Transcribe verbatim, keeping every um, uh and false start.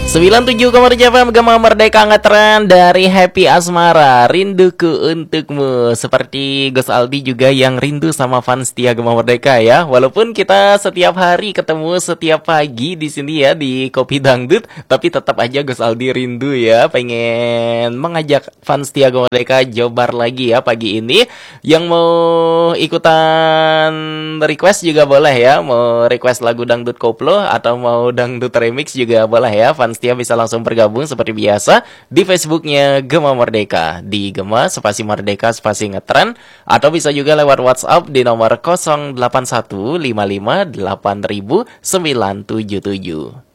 sembilan puluh tujuh koma tujuh F M Gema Merdeka ngetren dari Happy Asmara, rinduku untukmu. Seperti Gus Aldi juga yang rindu sama fans setia Gema Merdeka ya. Walaupun kita setiap hari ketemu setiap pagi di sini ya di Kopi Dangdut, tapi tetap aja Gus Aldi rindu ya, pengen mengajak fans setia Gema Merdeka jobar lagi ya pagi ini. Yang mau ikutan request juga boleh ya, mau request lagu dangdut koplo atau mau dangdut remix juga boleh ya. Fans setia bisa langsung bergabung seperti biasa di Facebooknya Gema Merdeka, di Gema spasi Merdeka spasi ngetren, atau bisa juga lewat WhatsApp di nomor nol delapan satu lima lima delapan nol nol sembilan tujuh tujuh.